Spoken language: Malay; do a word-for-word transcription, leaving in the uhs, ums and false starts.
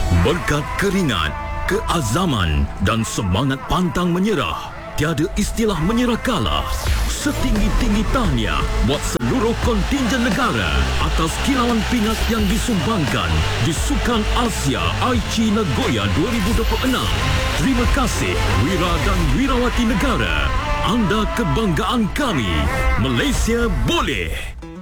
Berkat keringat, keazaman dan semangat pantang menyerah, tiada istilah menyerah kalah. Setinggi-tinggi tahniah buat seluruh kontingen negara atas kilauan pingat yang disumbangkan di Sukan Asia Aichi Nagoya dua ribu dua puluh enam. Terima kasih Wira dan Wirawati negara. Anda kebanggaan kami. Malaysia boleh.